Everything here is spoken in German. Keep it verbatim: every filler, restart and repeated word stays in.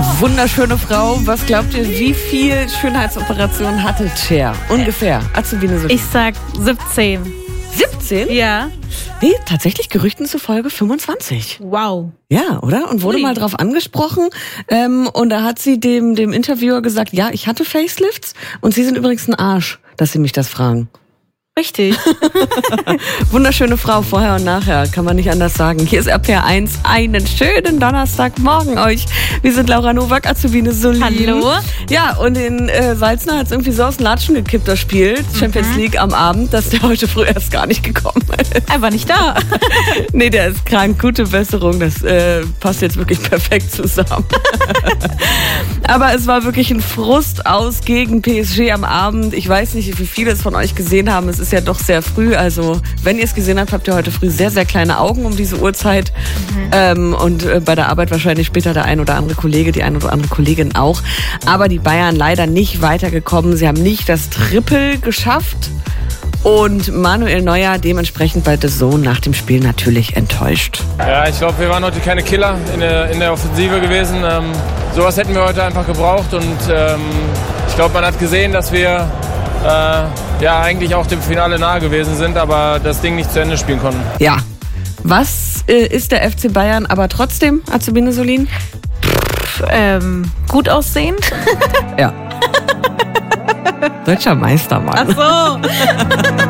Wunderschöne Frau. Was glaubt ihr, wie viel Schönheitsoperationen hatte Cher? Ungefähr. Azubine Sophie. Ich sag siebzehn. siebzehn? Ja. Nee, tatsächlich Gerüchten zufolge fünfundzwanzig. Wow. Ja, oder? Und wurde Ui. mal drauf angesprochen. Ähm, und da hat sie dem, dem Interviewer gesagt, ja, ich hatte Facelifts und sie sind übrigens ein Arsch, dass sie mich das fragen. Richtig. Wunderschöne Frau, vorher und nachher, kann man nicht anders sagen. Hier ist R P R eins, einen schönen Donnerstagmorgen euch. Wir sind Laura Nowak, Azubine Solin. Hallo. Ja, und in äh, Salzner hat es irgendwie so aus den Latschen gekippt, das Spiel, Champions Mhm. League am Abend, dass der heute früh erst gar nicht gekommen ist. Einfach nicht da. Nee, der ist krank, gute Besserung, das äh, passt jetzt wirklich perfekt zusammen. Aber es war wirklich ein Frust aus gegen P S G am Abend. Ich weiß nicht, wie viele es von euch gesehen haben. Es ist ja doch sehr früh. Also, wenn ihr es gesehen habt, habt ihr heute früh sehr, sehr kleine Augen um diese Uhrzeit. Mhm. Ähm, und äh, bei der Arbeit wahrscheinlich später der ein oder andere Kollege, die ein oder andere Kollegin auch. Aber die Bayern leider nicht weitergekommen. Sie haben nicht das Triple geschafft. Und Manuel Neuer dementsprechend bei The Zone nach dem Spiel natürlich enttäuscht. Ja, ich glaube, wir waren heute keine Killer in der, in der Offensive gewesen. Ähm, sowas hätten wir heute einfach gebraucht. Und ähm, ich glaube, man hat gesehen, dass wir äh, ja eigentlich auch dem Finale nahe gewesen sind, aber das Ding nicht zu Ende spielen konnten. Ja. Was äh, ist der F C Bayern aber trotzdem, Azubine Solin? Pff, ähm, gut aussehend. Ja. Deutscher Meister, Mann. Ach so.